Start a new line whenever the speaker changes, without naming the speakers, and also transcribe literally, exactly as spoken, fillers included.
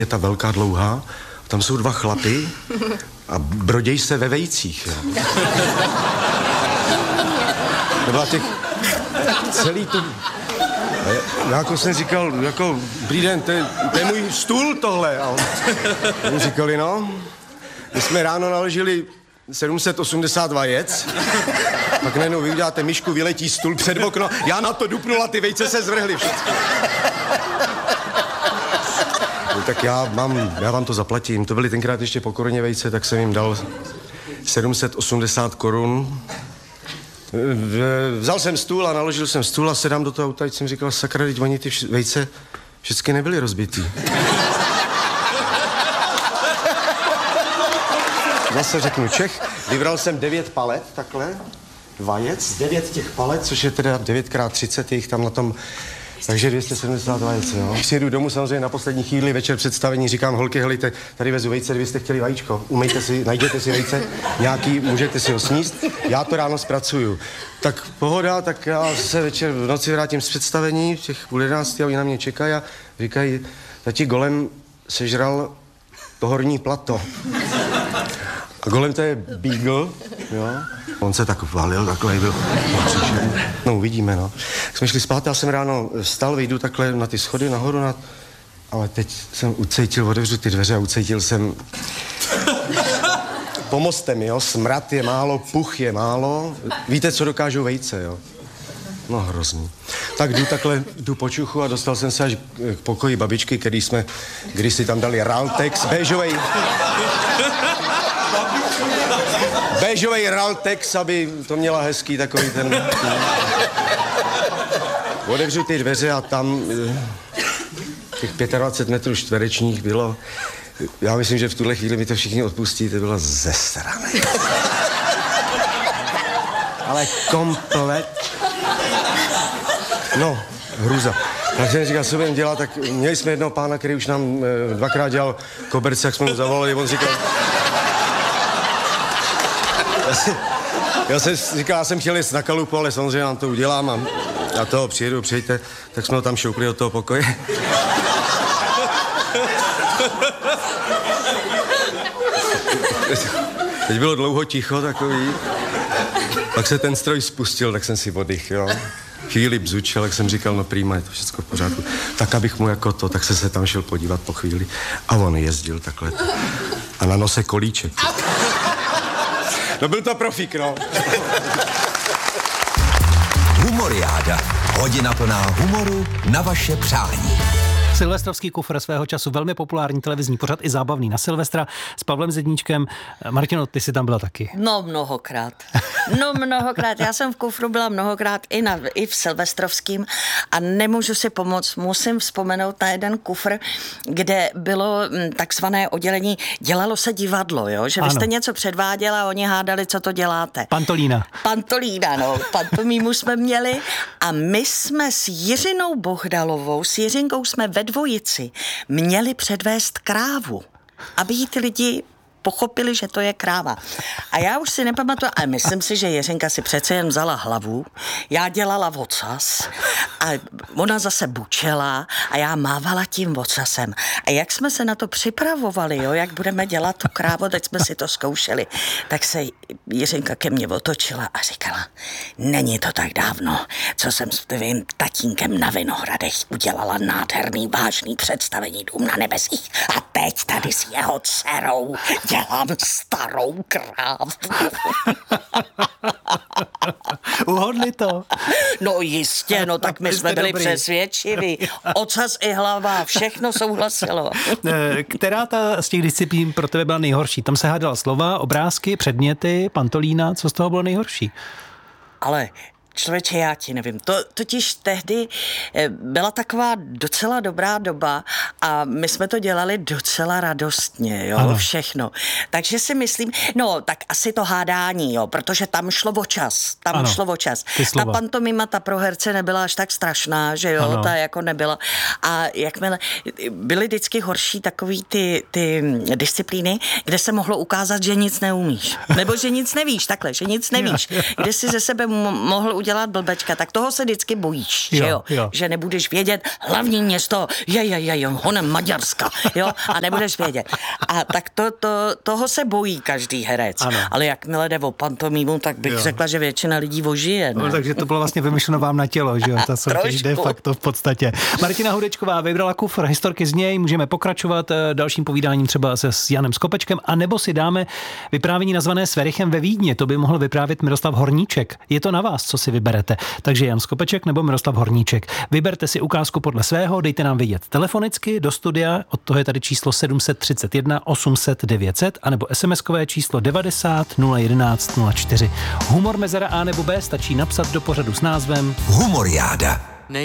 Je ta velká dlouhá, tam jsou dva chlapy a broděj se ve vejcích. Jo. To byla těch celý tu... Já jako jsem říkal, jako, dobrý den, to je, to je můj stůl tohle. A on, on říkali, no, my jsme ráno naložili sedm set osmdesát vajec, pak najednou vy uděláte myšku, vyletí stůl před okno, já na to dupnul a ty vejce se zvrhly všechny. No, tak já mám, já vám to zaplatím, to byly tenkrát ještě po koruně vejce, tak jsem jim dal sedm set osmdesát korun. Vzal jsem stůl a naložil jsem stůl a sedám do toho auta, jsem říkal, sakra, teď oni ty vš- vejce všechny nebyly rozbitý. Zase řeknu Čech, vybral jsem devět palet, takhle, vajec, devět těch palet, což je teda devět krát třicet, je jich tam na tom, takže dvě stě sedmdesát vajec, jo. Přijedu domů samozřejmě na poslední chvíli, večer představení, říkám, holky, helejte, tady vezu vejce, kdybyste chtěli vajíčko, umejte si, najděte si vejce, nějaký, můžete si ho sníst, já to ráno zpracuju. Tak pohoda, tak já se večer v noci vrátím z představení, v těch půl jedenáctý a oni na mě čekají a říkají, tati Golem sežral to horní plato. A Golem to je Beagle, jo. On se tak valil, takhle byl. No, uvidíme, no. Tak jsme šli spát, já jsem ráno vstal, vyjdu takhle na ty schody nahoru, na... ale teď jsem ucítil, otevřu ty dveře a ucítil jsem... Pomozte mi, jo, smrad je málo, puch je málo. Víte, co dokážou vejce, jo? No, hrozný. Tak jdu takhle, jdu po čuchu a dostal jsem se až k pokoji babičky, který jsme, když si tam dali Raltex, béžovej... Béžovej Raltex, aby to měla hezký takový ten... Otevřu ty dveře a tam těch dvacet pět metrů čtverečních bylo... Já myslím, že v tuhle chvíli mi to všichni odpustí, to bylo zesrané. Ale komplet. No, hruza. Tak jsem říkal, co budeme dělat, tak měli jsme jednoho pána, který už nám e, dvakrát dělal koberce, jak jsme mu zavolali, on říkal... Já, si, já jsem říkal, já jsem chtěl jít na kalupu, ale samozřejmě nám to udělám a, a toho přijedu, přijďte, tak jsme ho tam šoukli do toho pokoje. Teď bylo dlouho ticho takový, pak se ten stroj spustil, tak jsem si oddych, jo. Chvíli bzučel, jak jsem říkal, no prýma, je to všechno v pořádku. Tak abych mu jako to, tak jsem se tam šel podívat po chvíli a on jezdil takhle a na nose kolíček. No byl to profík, no.
Humoriáda. Hodina plná humoru na vaše přání.
Silvestrovský kufr, svého času velmi populární televizní pořad i zábavný na Silvestra s Pavlem Zedníčkem. Martino, ty jsi tam byla taky.
No mnohokrát. No mnohokrát. Já jsem v kufru byla mnohokrát i, na, i v Silvestrovským a nemůžu si pomoct. Musím vzpomenout na jeden kufr, kde bylo takzvané oddělení, dělalo se divadlo, jo? Že vy
ano.
jste něco předváděla a oni hádali, co to děláte.
Pantolína.
Pantolína, no. Pantomímu jsme měli a my jsme s Jiřinou Bohdalovou, s Jiřinkou jsme ve dvojici měli předvést krávu, aby jí ty lidi pochopili, že to je kráva. A já už si nepamatuju, ale myslím si, že Jiřinka si přece jen vzala hlavu, já dělala vocas a ona zase bučela a já mávala tím vocasem. A jak jsme se na to připravovali, jo, jak budeme dělat tu krávu, teď jsme si to zkoušeli, tak se Jiřinka ke mně otočila a říkala, není to tak dávno, co jsem s tvým tatínkem na Vinohradech udělala nádherný, vážný představení Dům na nebesích a teď tady s jeho dcerou dělám starou krávu.
Uhodli to?
No jistě, no tak my jsme byli přesvědčiví. Ocas i hlava, všechno souhlasilo.
Která ta z těch disciplín pro tebe byla nejhorší? Tam se hádala slova, obrázky, předměty, pantolína, co z toho bylo nejhorší?
Ale člověče, já ti nevím. To totiž tehdy byla taková docela dobrá doba a my jsme to dělali docela radostně, jo, ano. Všechno. Takže si myslím, no, tak asi to hádání, jo, protože tam šlo o čas, tam ano, šlo o čas. Ta pantomima, ta pro herce nebyla až tak strašná, že jo, ano. Ta jako nebyla. A jakmile, byly vždycky horší takový ty, ty disciplíny, kde se mohlo ukázat, že nic neumíš. Nebo že nic nevíš, takhle, že nic nevíš. Kde si ze sebe mohl udělat blbečka, tak toho se vždycky bojíš,
Jo,
že jo?
jo.
Že nebudeš vědět, hlavní město, je, je, je, je, honem Maďarska, jo? A nebudeš vědět. A tak to, to, toho se bojí každý herec.
Ano.
Ale jakmile jde o pantomímu, tak bych
Jo.
řekla, že většina lidí ožije. Ne?
No, takže to bylo vlastně vymyšleno vám na tělo, že jo? Ta soutěž
Trošku.
de facto v podstatě. Martina Hudečková vybrala kufr, historky z něj, můžeme pokračovat eh, dalším povídáním třeba se s Janem Skopečkem, a nebo si dáme vyprávění nazvané Sverichem ve Vídni. To by mohl vyprávět Miroslav Horníček. Je to na vás, co si vyberete. Takže Jan Skopeček nebo Miroslav Horníček. Vyberte si ukázku podle svého, dejte nám vědět telefonicky do studia, od toho je tady číslo sedm set třicet jedna osm set devět set, anebo SMSkové číslo devadesát nula jedenáct nula čtyři. Humor mezera A nebo B stačí napsat do pořadu s názvem
Humoriáda.